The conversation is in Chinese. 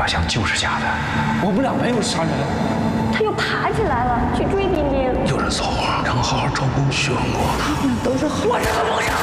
把枪就是假的。 我们俩没有杀人。 他又爬起来了，去追丁丁。 有人撒谎，让我好好照顾薛文国。 他们都是坏人的梦想。